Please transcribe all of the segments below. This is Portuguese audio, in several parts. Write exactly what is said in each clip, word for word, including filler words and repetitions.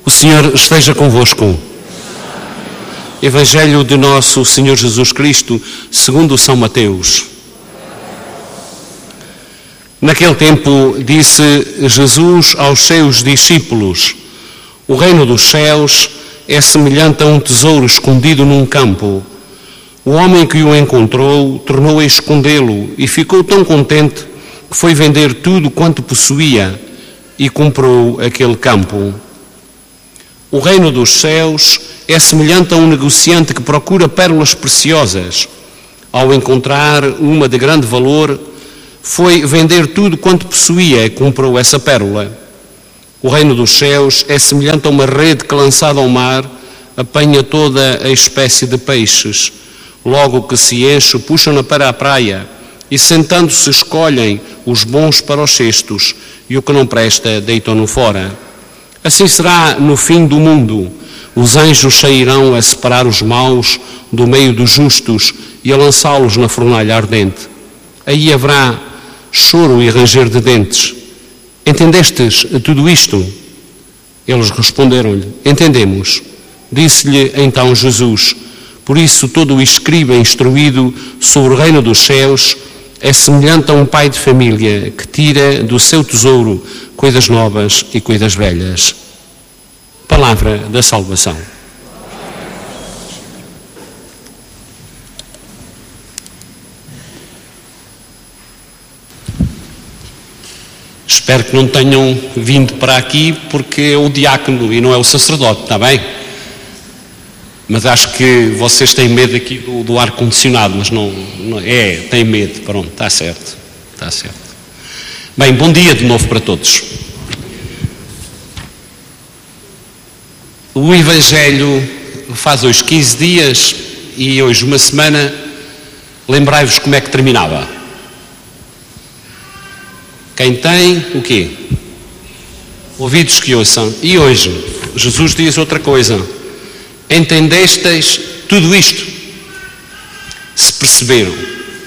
O Senhor esteja convosco. Evangelho de nosso Senhor Jesus Cristo, segundo São Mateus. Naquele tempo disse Jesus aos seus discípulos: o reino dos céus é semelhante a um tesouro escondido num campo. O homem que o encontrou tornou a escondê-lo e ficou tão contente que foi vender tudo quanto possuía e comprou aquele campo. O reino dos céus é semelhante a um negociante que procura pérolas preciosas. Ao encontrar uma de grande valor, foi vender tudo quanto possuía e comprou essa pérola. O reino dos céus é semelhante a uma rede que, lançada ao mar, apanha toda a espécie de peixes. Logo que se enche, puxam-na para a praia e, sentando-se, escolhem os bons para os cestos e o que não presta deitam-no fora. Assim será no fim do mundo. Os anjos sairão a separar os maus do meio dos justos e a lançá-los na fornalha ardente. Aí haverá choro e ranger de dentes. Entendestes tudo isto? Eles responderam-lhe: entendemos. Disse-lhe então Jesus: por isso todo o escriba instruído sobre o reino dos céus é semelhante a um pai de família que tira do seu tesouro coisas novas e coisas velhas. Palavra da salvação. Espero que não tenham vindo para aqui porque é o diácono e não é o sacerdote, está bem? Mas acho que vocês têm medo aqui do, do ar-condicionado, mas não, não é, têm medo, pronto, está certo, está certo. Bem, bom dia de novo para todos. O Evangelho faz hoje quinze dias e hoje uma semana. Lembrai-vos como é que terminava. Quem tem o quê? Ouvidos que ouçam. E hoje Jesus diz outra coisa: entendestes tudo isto? Se perceberam?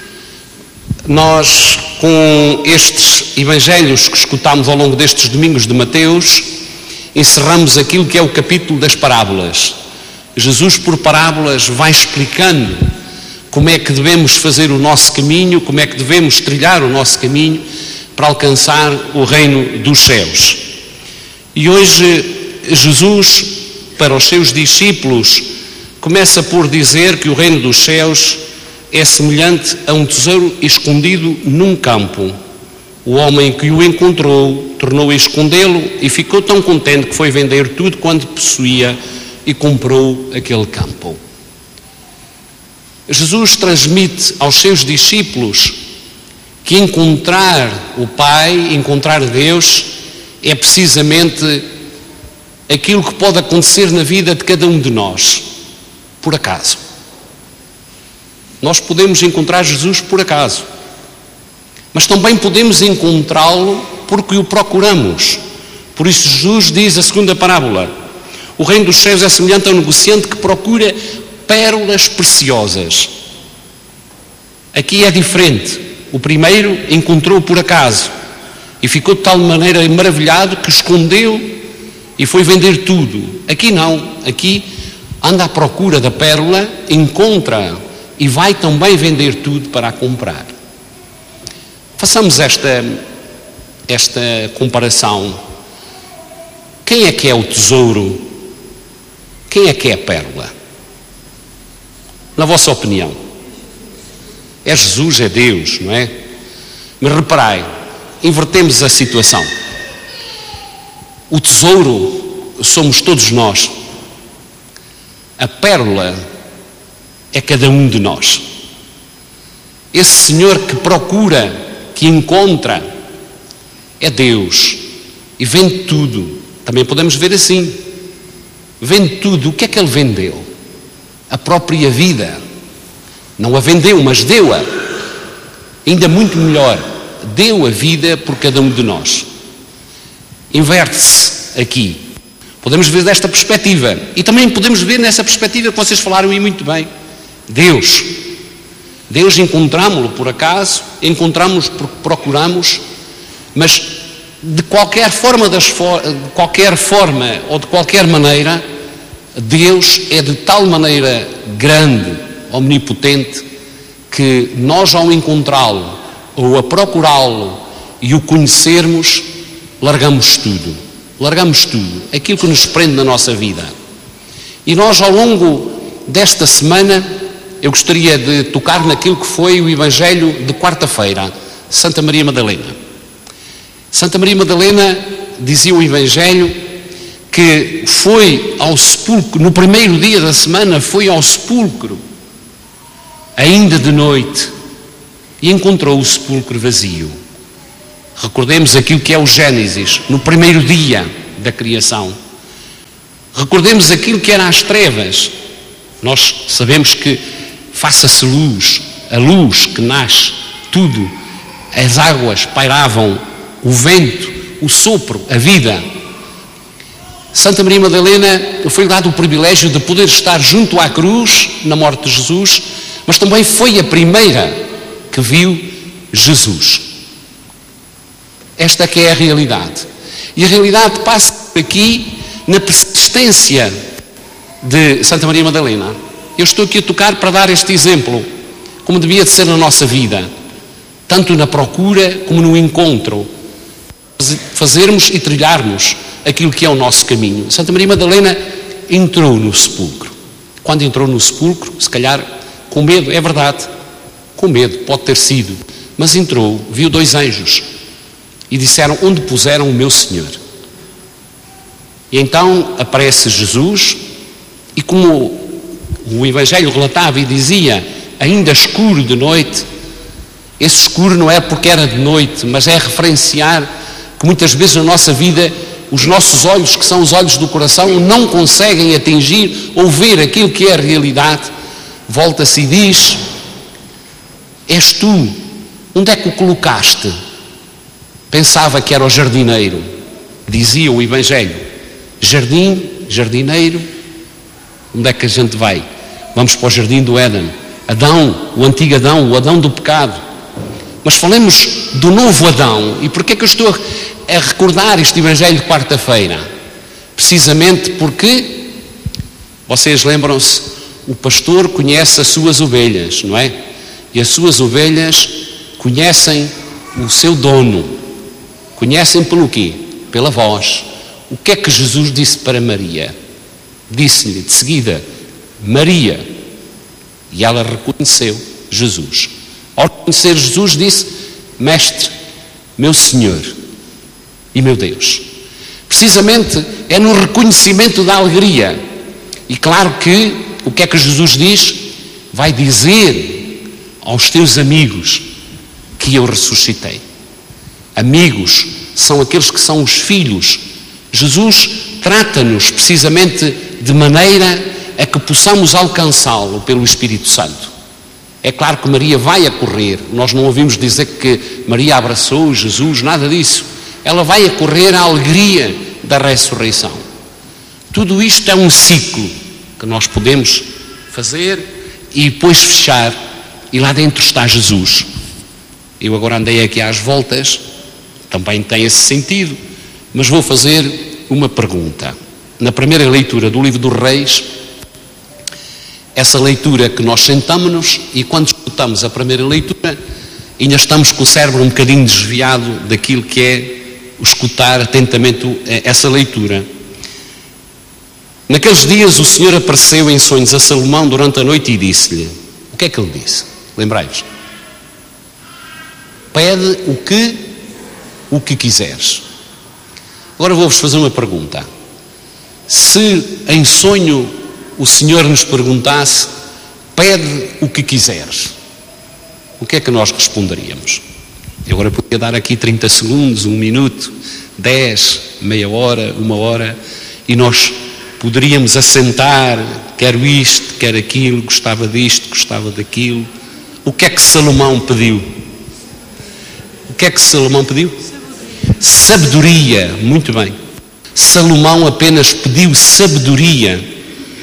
Nós, com estes evangelhos que escutámos ao longo destes domingos de Mateus, encerramos aquilo que é o capítulo das parábolas. Jesus, por parábolas, vai explicando como é que devemos fazer o nosso caminho, como é que devemos trilhar o nosso caminho para alcançar o reino dos céus. E hoje Jesus, para os seus discípulos, começa por dizer que o reino dos céus é semelhante a um tesouro escondido num campo. O homem que o encontrou tornou a escondê-lo e ficou tão contente que foi vender tudo quanto possuía e comprou aquele campo. Jesus transmite aos seus discípulos que encontrar o Pai, encontrar Deus, é precisamente aquilo que pode acontecer na vida de cada um de nós, por acaso. Nós podemos encontrar Jesus por acaso, mas também podemos encontrá-lo porque o procuramos. Por isso Jesus diz a segunda parábola: o reino dos céus é semelhante a um negociante que procura pérolas preciosas. Aqui é diferente. O primeiro encontrou por acaso e ficou de tal maneira maravilhado que escondeu e foi vender tudo. Aqui não, aqui anda à procura da pérola, encontra e vai também vender tudo para a comprar. Façamos esta, esta comparação. Quem é que é o tesouro? Quem é que é a pérola? Na vossa opinião? É Jesus, é Deus, não é? Mas reparai, invertemos a situação. O tesouro somos todos nós. A pérola é cada um de nós. Esse Senhor que procura, que encontra, é Deus e vende tudo. Também podemos ver assim. Vende tudo. O que é que Ele vendeu? A própria vida. Não a vendeu, mas deu-a. Ainda muito melhor, deu a vida por cada um de nós. Inverte-se aqui. Podemos ver desta perspectiva. E também podemos ver nessa perspectiva que vocês falaram aí muito bem. Deus. Deus encontramo-lo por acaso, encontramos porque procuramos, mas de qualquer forma, das for- de qualquer forma ou de qualquer maneira, Deus é de tal maneira grande, omnipotente, que nós, ao encontrá-lo ou a procurá-lo e o conhecermos, largamos tudo. Largamos tudo, aquilo que nos prende na nossa vida. E nós, ao longo desta semana, eu gostaria de tocar naquilo que foi o Evangelho de quarta-feira, Santa Maria Madalena. Santa Maria Madalena, dizia o Evangelho, que foi ao sepulcro, no primeiro dia da semana, foi ao sepulcro, ainda de noite, e encontrou o sepulcro vazio. Recordemos aquilo que é o Gênesis, no primeiro dia da criação. Recordemos aquilo que era as trevas. Nós sabemos que faça-se luz, a luz que nasce, tudo, as águas pairavam, o vento, o sopro, a vida. Santa Maria Madalena foi dado o privilégio de poder estar junto à cruz, na morte de Jesus, mas também foi a primeira que viu Jesus. Esta que é a realidade. E a realidade passa aqui na persistência de Santa Maria Madalena. Eu estou aqui a tocar para dar este exemplo, como devia de ser na nossa vida, tanto na procura como no encontro, fazermos e trilharmos aquilo que é o nosso caminho. Santa Maria Madalena entrou no sepulcro. Quando entrou no sepulcro, se calhar com medo, é verdade, com medo, pode ter sido, mas entrou, viu dois anjos e disseram: onde puseram o meu Senhor? E então aparece Jesus, e como o Evangelho relatava e dizia, ainda escuro de noite, esse escuro não é porque era de noite, mas é referenciar que muitas vezes na nossa vida os nossos olhos, que são os olhos do coração, não conseguem atingir ou ver aquilo que é a realidade. Volta-se e diz: és tu, onde é que o colocaste? Pensava que era o jardineiro, dizia o Evangelho. Jardim, jardineiro, onde é que a gente vai? Vamos para o jardim do Éden. Adão, o antigo Adão, o Adão do pecado. Mas falemos do novo Adão. E porquê é que eu estou a recordar este Evangelho de quarta-feira? Precisamente porque, vocês lembram-se, o pastor conhece as suas ovelhas, não é? E as suas ovelhas conhecem o seu dono. Conhecem pelo quê? Pela voz. O que é que Jesus disse para Maria? Disse-lhe de seguida: Maria. E ela reconheceu Jesus. Ao reconhecer Jesus, disse: Mestre, meu Senhor e meu Deus. Precisamente é no reconhecimento da alegria. E claro que, o que é que Jesus diz? Vai dizer aos teus amigos que eu ressuscitei. Amigos são aqueles que são os filhos. Jesus trata-nos precisamente de maneira a que possamos alcançá-lo pelo Espírito Santo. É claro que Maria vai a correr. Nós não ouvimos dizer que Maria abraçou Jesus, nada disso. Ela vai a correr à alegria da ressurreição. Tudo isto é um ciclo que nós podemos fazer e depois fechar, e lá dentro está Jesus. Eu agora andei aqui às voltas, também tem esse sentido, mas vou fazer uma pergunta. Na primeira leitura do livro dos Reis, essa leitura que nós sentamos-nos, e quando escutamos a primeira leitura, ainda estamos com o cérebro um bocadinho desviado daquilo que é o escutar atentamente essa leitura. Naqueles dias o Senhor apareceu em sonhos a Salomão durante a noite e disse-lhe: o que é que ele disse? Lembrai-vos. Pede o que, o que quiseres. Agora vou-vos fazer uma pergunta. Se em sonho o Senhor nos perguntasse: pede o que quiseres, o que é que nós responderíamos? Eu agora podia dar aqui trinta segundos, um minuto, dez, meia hora, uma hora, e nós poderíamos assentar, quero isto, quero aquilo, gostava disto, gostava daquilo. O que é que Salomão pediu? O que é que Salomão pediu? Sabedoria. Muito bem. Salomão apenas pediu sabedoria.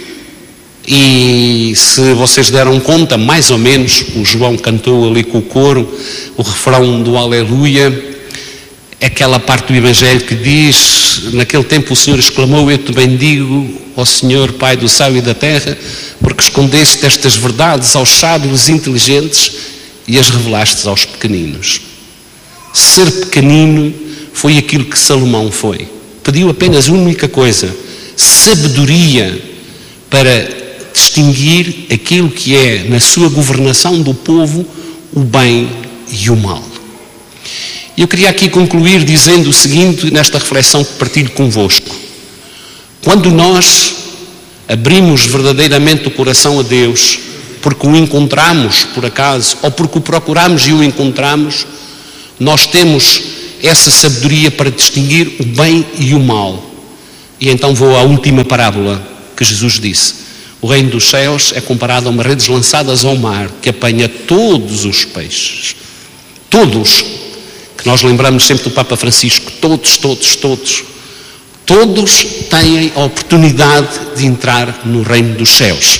E se vocês deram conta, mais ou menos, o João cantou ali com o coro o refrão do Aleluia, aquela parte do Evangelho que diz: naquele tempo o Senhor exclamou, eu te bendigo, ó Senhor, Pai do céu e da terra, porque escondeste estas verdades aos sábios e inteligentes e as revelaste aos pequeninos. Ser pequenino foi aquilo que Salomão foi. Pediu apenas uma única coisa: sabedoria para distinguir aquilo que é, na sua governação do povo, o bem e o mal. Eu queria aqui concluir dizendo o seguinte, nesta reflexão que partilho convosco. Quando nós abrimos verdadeiramente o coração a Deus, porque o encontramos por acaso, ou porque o procuramos e o encontramos, nós temos essa sabedoria para distinguir o bem e o mal. E então vou à última parábola que Jesus disse. O reino dos céus é comparado a uma rede lançadas ao mar, que apanha todos os peixes. Todos. Que nós lembramos sempre do Papa Francisco. Todos, todos, todos. Todos têm a oportunidade de entrar no reino dos céus.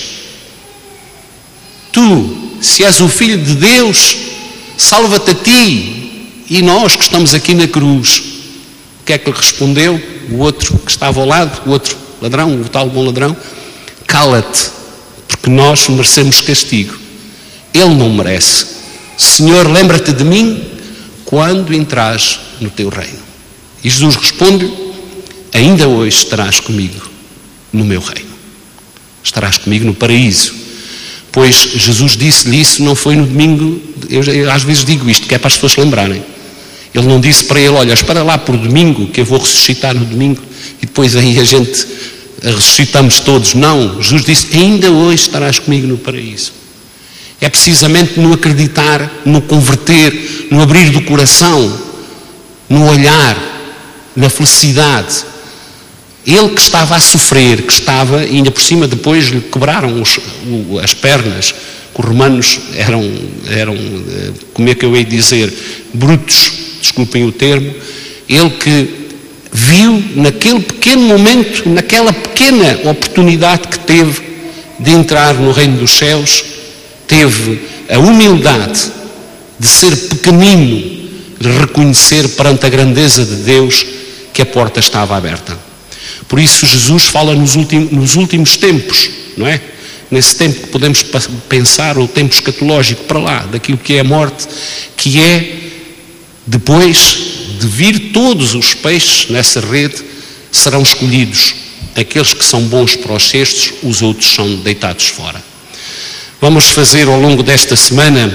Tu, se és o Filho de Deus, salva-te a ti e nós que estamos aqui na cruz. O que é que lhe respondeu o outro que estava ao lado, o outro ladrão, o tal bom ladrão? Cala-te, porque nós merecemos castigo. Ele não merece. Senhor, lembra-te de mim quando entrares no teu reino. E Jesus responde: ainda hoje estarás comigo no meu reino. Estarás comigo no paraíso. Pois Jesus disse-lhe isso, não foi no domingo. Eu, eu às vezes digo isto, que é para as pessoas se lembrarem. Ele não disse para ele: olha, espera lá por domingo, que eu vou ressuscitar no domingo, e depois aí a gente ressuscitamos todos. Não, Jesus disse: ainda hoje estarás comigo no paraíso. É precisamente no acreditar, no converter, no abrir do coração, no olhar, na felicidade. Ele que estava a sofrer, que estava, e ainda por cima depois lhe quebraram os, as pernas, que os romanos eram, eram, como é que eu hei de dizer, brutos, desculpem o termo. Ele que viu naquele pequeno momento, naquela pequena oportunidade que teve de entrar no reino dos céus, teve a humildade de ser pequenino, de reconhecer perante a grandeza de Deus que a porta estava aberta. Por isso Jesus fala nos últimos, nos últimos tempos, não é? Nesse tempo que podemos pensar, o tempo escatológico para lá, daquilo que é a morte, que é depois de vir todos os peixes nessa rede, serão escolhidos aqueles que são bons para os cestos, os outros são deitados fora. Vamos fazer ao longo desta semana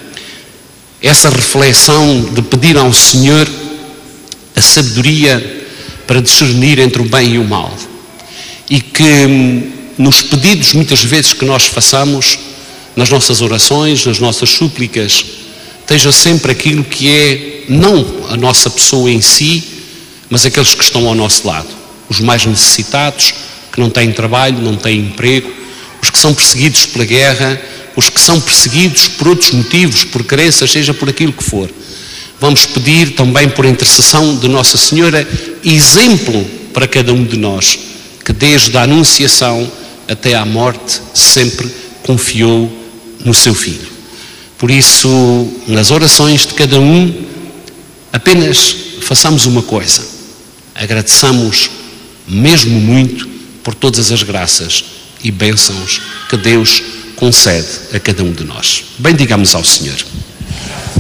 essa reflexão de pedir ao Senhor a sabedoria para discernir entre o bem e o mal. E que nos pedidos muitas vezes que nós façamos, nas nossas orações, nas nossas súplicas, esteja sempre aquilo que é não a nossa pessoa em si, mas aqueles que estão ao nosso lado. Os mais necessitados, que não têm trabalho, não têm emprego, os que são perseguidos pela guerra, os que são perseguidos por outros motivos, por crenças, seja por aquilo que for. Vamos pedir também por intercessão de Nossa Senhora exemplo para cada um de nós, que desde a anunciação até à morte sempre confiou no seu Filho. Por isso, nas orações de cada um, apenas façamos uma coisa: agradeçamos mesmo muito por todas as graças e bênçãos que Deus concede a cada um de nós. Bendigamos ao Senhor.